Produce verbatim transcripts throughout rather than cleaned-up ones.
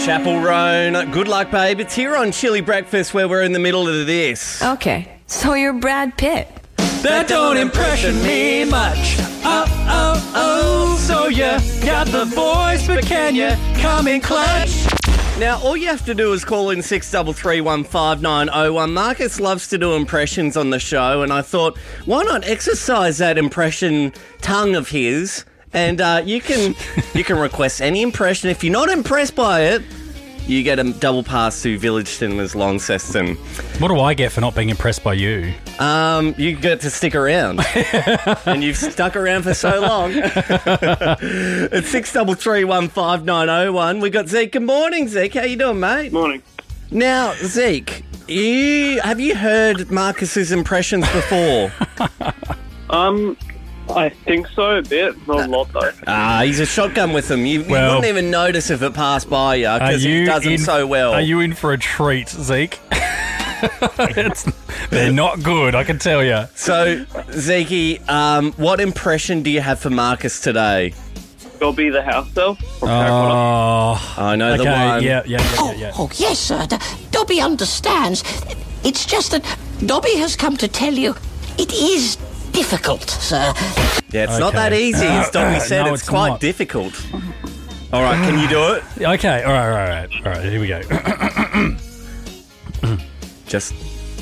Chapel Roan, good luck, babe. It's here on Chili Breakfast where we're in the middle of this. Okay, so you're Brad Pitt. That don't impression me much. Oh, oh, oh. So you got the voice, but can you come in clutch? Now, all you have to do is call in six three three, one five nine oh one. Marcus loves to do impressions on the show, and I thought, why not exercise that impression tongue of his? And uh, you can you can request any impression. If you're not impressed by it, you get a double pass to Village Cinemas Launceston. What do I get for not being impressed by you? Um, you get to stick around. And you've stuck around for so long. It's six three three, one five nine oh one. We got Zeke. Good morning, Zeke. How you doing, mate? Morning. Now, Zeke, you have you heard Marcus's impressions before? Um, I think so, a bit. Not a lot, though. Ah, he's a shotgun with them. You, Well- you wouldn't even notice if it passed by you because he does them in, so well. Are you in for a treat, Zeke? It's, they're not good, I can tell you. So, Zeke, um, what impression do you have for Marcus today? Dobby the house elf from Harry Potter. Oh, I know okay, the one. yeah, yeah, yeah, Oh, yeah, yeah. oh, yes, sir. D- Dobby understands. It's just that Dobby has come to tell you it is difficult, sir. Yeah, it's not Okay. that easy. As Dobby said, No, it's, it's quite not. difficult. All right, can you do it? Okay, all right, all right, all right, here we go. Just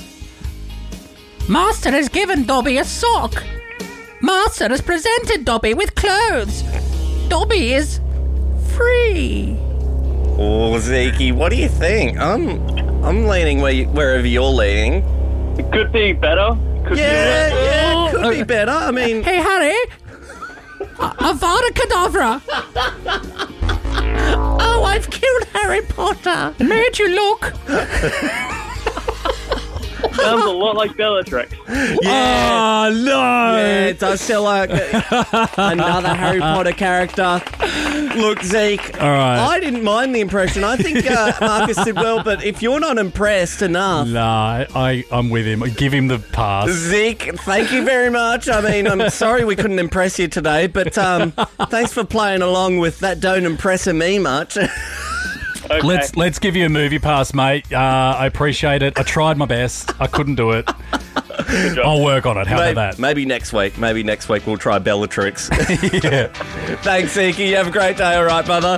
Master has given Dobby a sock. Master has presented Dobby with clothes. Dobby is free. oh, Zeke, what do you think? I'm I'm leaning where you, wherever you're leaning. It could be better. Could Yeah, be yeah, could be better. I mean, Hey, Harry. A- Avada Kedavra. Oh, I've killed Harry Potter. Made you look. sounds a lot like Bellatrix. yeah. Oh, no. Yeah, it does sound like another Harry Potter character. Look, Zeke, All right. I didn't mind the impression. I think uh, Marcus did well, but if you're not impressed enough... Nah, I, I'm with him. Give him the pass. Zeke, thank you very much. I mean, I'm sorry we couldn't impress you today, but um, thanks for playing along with that don't impress me much. Okay. Let's let's give you a movie pass, mate. Uh, I appreciate it. I tried my best. I couldn't do it. I'll work on it. How maybe, about that? maybe next week. Maybe next week we'll try Bellatrix. Yeah. Thanks, Zeke. You have a great day. All right, brother.